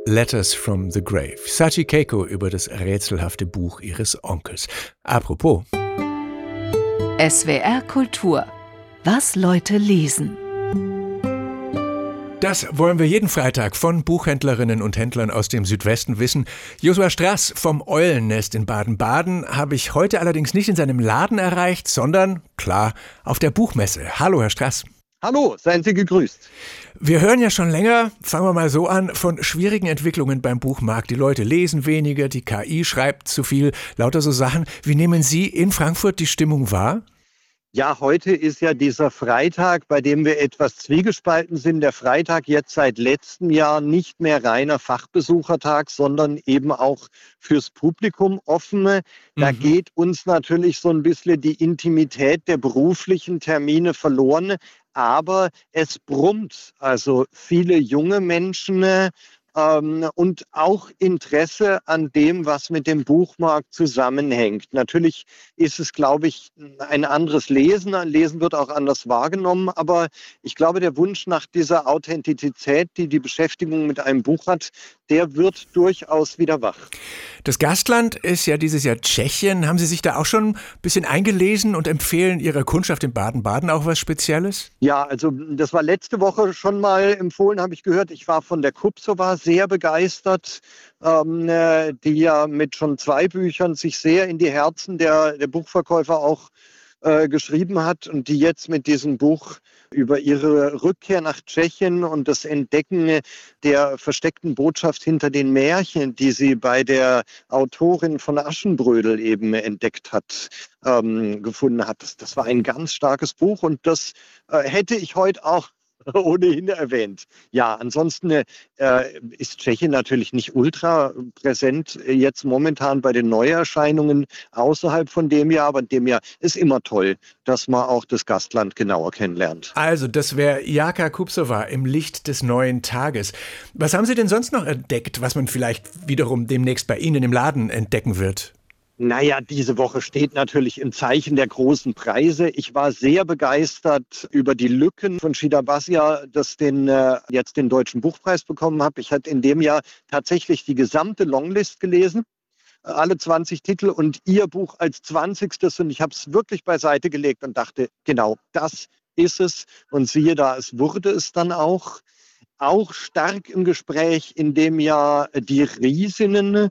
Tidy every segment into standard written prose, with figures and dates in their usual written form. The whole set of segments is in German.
Letters from the Grave. Sachi Keiko über das rätselhafte Buch ihres Onkels. Apropos. SWR Kultur. Was Leute lesen. Das wollen wir jeden Freitag von Buchhändlerinnen und Händlern aus dem Südwesten wissen. Josua Strass vom Eulennest in Baden-Baden habe ich heute allerdings nicht in seinem Laden erreicht, sondern, klar, auf der Buchmesse. Hallo, Herr Strass. Hallo, seien Sie gegrüßt. Wir hören ja schon länger, fangen wir mal so an, von schwierigen Entwicklungen beim Buchmarkt. Die Leute lesen weniger, die KI schreibt zu viel, lauter so Sachen. Wie nehmen Sie in Frankfurt die Stimmung wahr? Ja, heute ist ja dieser Freitag, bei dem wir etwas zwiegespalten sind. Der Freitag jetzt seit letztem Jahr nicht mehr reiner Fachbesuchertag, sondern eben auch fürs Publikum offen. Da geht uns natürlich so ein bisschen die Intimität der beruflichen Termine verloren. Aber es brummt, also viele junge Menschen und auch Interesse an dem, was mit dem Buchmarkt zusammenhängt. Natürlich ist es, glaube ich, ein anderes Lesen. Ein Lesen wird auch anders wahrgenommen, aber ich glaube, der Wunsch nach dieser Authentizität, die die Beschäftigung mit einem Buch hat, der wird durchaus wieder wach. Das Gastland ist ja dieses Jahr Tschechien. Haben Sie sich da auch schon ein bisschen eingelesen und empfehlen Ihrer Kundschaft in Baden-Baden auch was Spezielles? Ja, also das war letzte Woche schon mal empfohlen, habe ich gehört. Ich war von der Kupsova sehr begeistert, die ja mit schon 2 Büchern sich sehr in die Herzen der Buchverkäufer auch geschrieben hat und die jetzt mit diesem Buch über ihre Rückkehr nach Tschechien und das Entdecken der versteckten Botschaft hinter den Märchen, die sie bei der Autorin von Aschenbrödel eben entdeckt hat, gefunden hat. Das war ein ganz starkes Buch und das hätte ich heute auch ohnehin erwähnt. Ja, ansonsten ist Tschechien natürlich nicht ultra präsent jetzt momentan bei den Neuerscheinungen außerhalb von dem Jahr, aber in dem Jahr ist immer toll, dass man auch das Gastland genauer kennenlernt. Also, das wäre Jaka Kupsova im Licht des neuen Tages. Was haben Sie denn sonst noch entdeckt, was man vielleicht wiederum demnächst bei Ihnen im Laden entdecken wird? Naja, diese Woche steht natürlich im Zeichen der großen Preise. Ich war sehr begeistert über die Lücken von Shida Basia, das jetzt den Deutschen Buchpreis bekommen habe. Ich hatte in dem Jahr tatsächlich die gesamte Longlist gelesen, alle 20 Titel und ihr Buch als 20. Und ich habe es wirklich beiseite gelegt und dachte, genau, das ist es. Und siehe da, es wurde es dann auch. Auch stark im Gespräch in dem Jahr Die Riesinnen,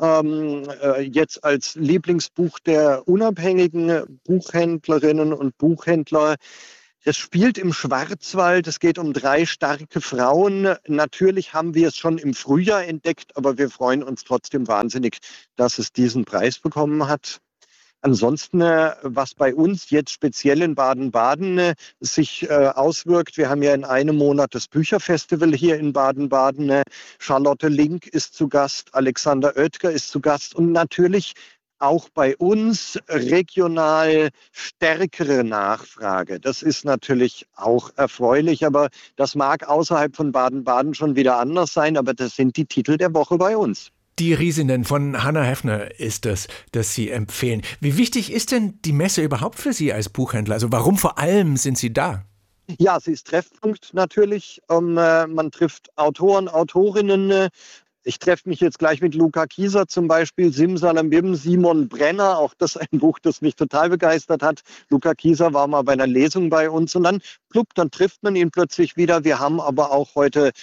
jetzt als Lieblingsbuch der unabhängigen Buchhändlerinnen und Buchhändler. Es spielt im Schwarzwald, es geht um 3 starke Frauen. Natürlich haben wir es schon im Frühjahr entdeckt, aber wir freuen uns trotzdem wahnsinnig, dass es diesen Preis bekommen hat. Ansonsten, was bei uns jetzt speziell in Baden-Baden sich auswirkt, wir haben ja in einem Monat das Bücherfestival hier in Baden-Baden. Charlotte Link ist zu Gast, Alexander Oetker ist zu Gast und natürlich auch bei uns regional stärkere Nachfrage. Das ist natürlich auch erfreulich, aber das mag außerhalb von Baden-Baden schon wieder anders sein, aber das sind die Titel der Woche bei uns. Die Riesinnen von Hannah Heffner ist es, das Sie empfehlen. Wie wichtig ist denn die Messe überhaupt für Sie als Buchhändler? Also warum vor allem sind Sie da? Ja, sie ist Treffpunkt natürlich. Man trifft Autoren, Autorinnen. Ich treffe mich jetzt gleich mit Luca Kieser zum Beispiel, Simsalabim, Simon Brenner, auch das ein Buch, das mich total begeistert hat. Luca Kieser war mal bei einer Lesung bei uns und dann trifft man ihn plötzlich wieder. Wir haben aber auch heute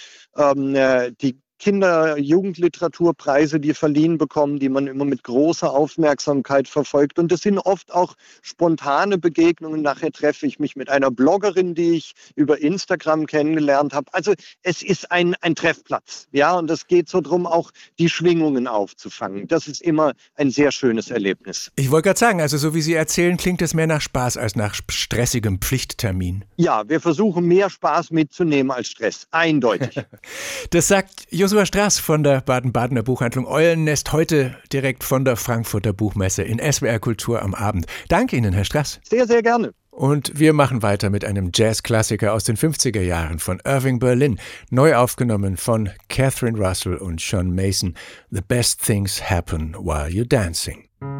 die Kinder-Jugendliteraturpreise, die verliehen bekommen, die man immer mit großer Aufmerksamkeit verfolgt. Und das sind oft auch spontane Begegnungen. Nachher treffe ich mich mit einer Bloggerin, die ich über Instagram kennengelernt habe. Also es ist ein Treffplatz. Ja, und es geht so darum, auch die Schwingungen aufzufangen. Das ist immer ein sehr schönes Erlebnis. Ich wollte gerade sagen, also so wie Sie erzählen, klingt es mehr nach Spaß als nach stressigem Pflichttermin. Ja, wir versuchen mehr Spaß mitzunehmen als Stress. Eindeutig. Das sagt Josua Strass von der Baden-Badener Buchhandlung Eulennest, heute direkt von der Frankfurter Buchmesse in SWR Kultur am Abend. Danke Ihnen, Herr Strass. Sehr, sehr gerne. Und wir machen weiter mit einem Jazzklassiker aus den 50er Jahren von Irving Berlin, neu aufgenommen von Catherine Russell und Sean Mason. The Best Things Happen While You're Dancing.